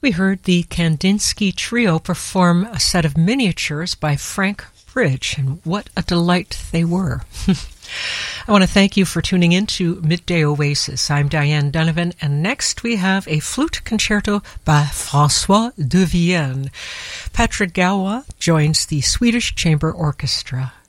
We heard the Kandinsky Trio perform a set of miniatures by Frank Bridge, and what a delight they were. I want to thank you for tuning in to Midday Oasis. I'm Diane Donovan, and next we have a flute concerto by François de Vienne. Patrick Galois joins the Swedish Chamber Orchestra.